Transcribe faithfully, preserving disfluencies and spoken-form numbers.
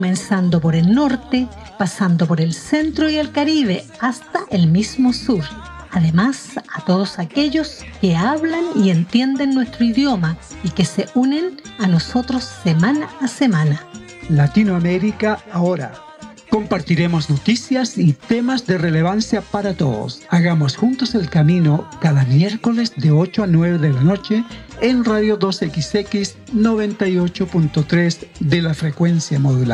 comenzando por el norte, pasando por el centro y el Caribe, hasta el mismo sur. Además, a todos aquellos que hablan y entienden nuestro idioma y que se unen a nosotros semana a semana. Latinoamérica ahora. Compartiremos noticias y temas de relevancia para todos. Hagamos juntos el camino cada miércoles de ocho a nueve de la noche en Radio dos equis equis noventa y ocho punto tres de la frecuencia modular.